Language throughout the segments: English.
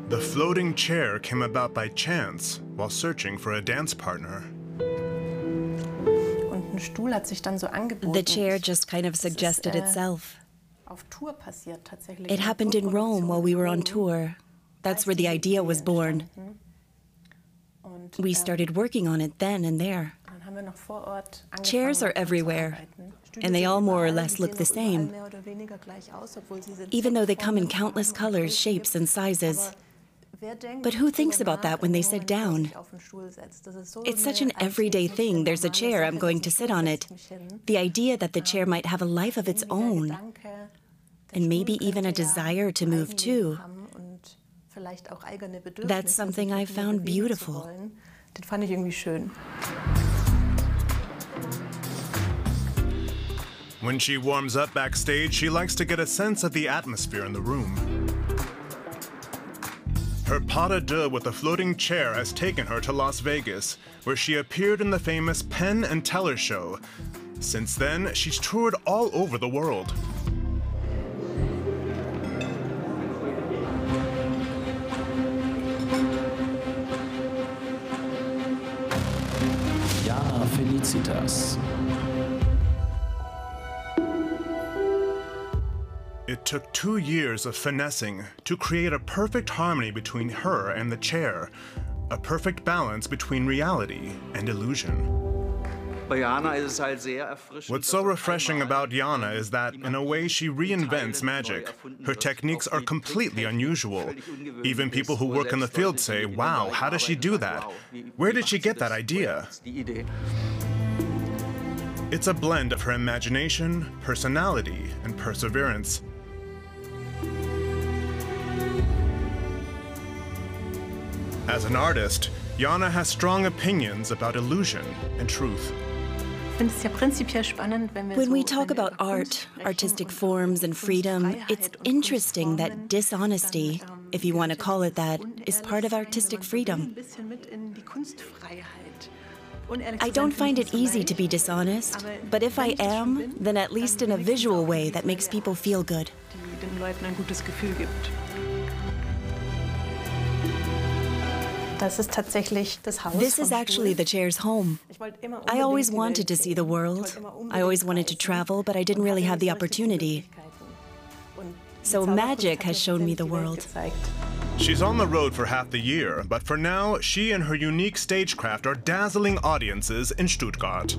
The floating chair came about by chance while searching for a dance partner. The chair just kind of suggested itself. It happened in Rome while we were on tour. That's where the idea was born. We started working on it then and there. Chairs are everywhere, and they all more or less look the same, even though they come in countless colors, shapes, and sizes. But who thinks about that when they sit down? It's such an everyday thing. There's a chair, I'm going to sit on it. The idea that the chair might have a life of its own, and maybe even a desire to move too. That's something I found beautiful. When she warms up backstage, she likes to get a sense of the atmosphere in the room. Her pas de deux with a floating chair has taken her to Las Vegas, where she appeared in the famous Penn and Teller show. Since then, she's toured all over the world. Jana Felicitas. It took 2 years of finessing to create a perfect harmony between her and the chair, a perfect balance between reality and illusion. What's so refreshing about Jana is that, in a way, she reinvents magic. Her techniques are completely unusual. Even people who work in the field say, wow, how does she do that? Where did she get that idea? It's a blend of her imagination, personality, and perseverance. As an artist, Jana has strong opinions about illusion and truth. When we talk about art, artistic forms, and freedom, it's interesting that dishonesty, if you want to call it that, is part of artistic freedom. I don't find it easy to be dishonest, but if I am, then at least in a visual way that makes people feel good. This is actually the chair's home. I always wanted to see the world. I always wanted to travel, but I didn't really have the opportunity. So magic has shown me the world. She's on the road for half the year, but for now, she and her unique stagecraft are dazzling audiences in Stuttgart.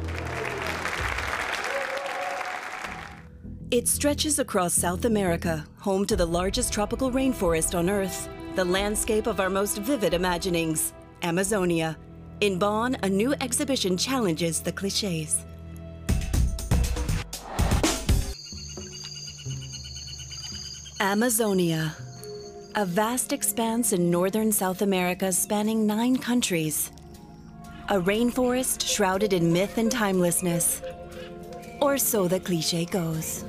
It stretches across South America, home to the largest tropical rainforest on Earth, the landscape of our most vivid imaginings, Amazonia. In Bonn, a new exhibition challenges the clichés. Amazonia, a vast expanse in northern South America spanning 9 countries. A rainforest shrouded in myth and timelessness. Or so the cliché goes.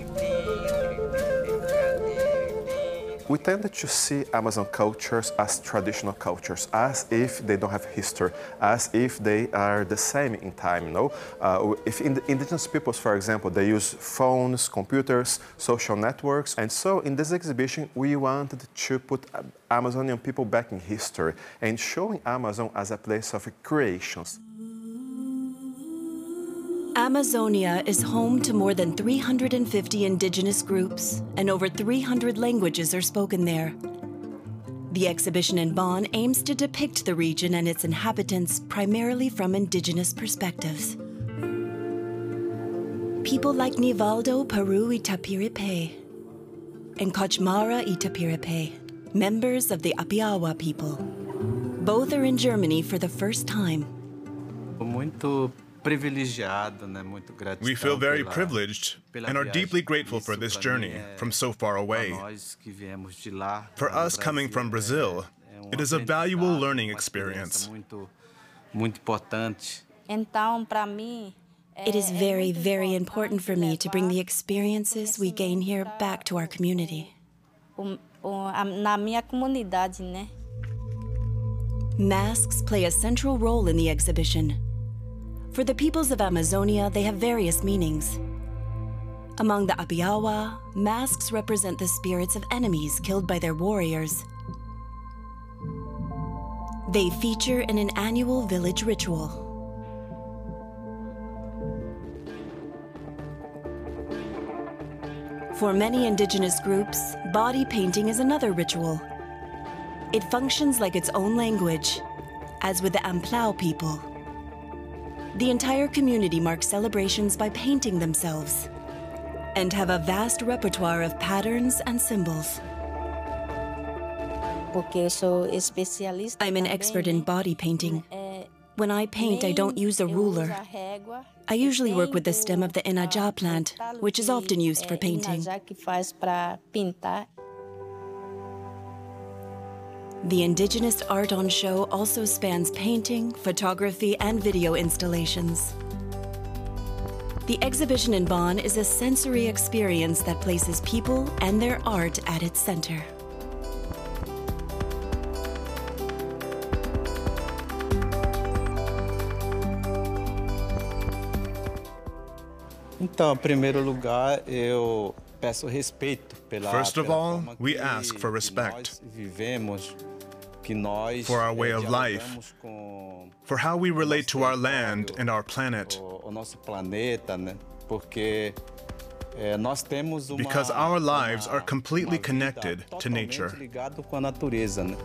We tended to see Amazon cultures as traditional cultures, as if they don't have history, as if they are the same in time, you know? If indigenous peoples, for example, they use phones, computers, social networks. And so in this exhibition, we wanted to put Amazonian people back in history and showing Amazon as a place of creations. Amazonia is home to more than 350 indigenous groups, and over 300 languages are spoken there. The exhibition in Bonn aims to depict the region and its inhabitants primarily from indigenous perspectives. People like Nivaldo Peru Itapiripe and Kochmara Itapiripe, members of the Apiawa people. Both are in Germany for the first time. We feel very privileged and are deeply grateful for this journey from so far away. For us coming from Brazil, it is a valuable learning experience. It is very, very important for me to bring the experiences we gain here back to our community. Masks play a central role in the exhibition. For the peoples of Amazonia, they have various meanings. Among the Apiawa, masks represent the spirits of enemies killed by their warriors. They feature in an annual village ritual. For many indigenous groups, body painting is another ritual. It functions like its own language, as with the Amplao people. The entire community marks celebrations by painting themselves and have a vast repertoire of patterns and symbols. I'm an expert in body painting. When I paint, I don't use a ruler. I usually work with the stem of the inajá plant, which is often used for painting. The indigenous art on show also spans painting, photography, and video installations. The exhibition in Bonn is a sensory experience that places people and their art at its center. Então, em primeiro lugar, eu peço respeito pela First of all, forma we que ask for respect nós vivemos, que nós for our way of life, dialogamos com for how we relate to our land and our planet, o nosso planeta, né? Porque nós temos uma because our lives are completely vida connected to nature. totalmente ligado com a natureza, né?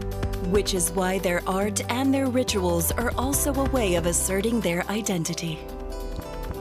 Which is why their art and their rituals are also a way of asserting their identity.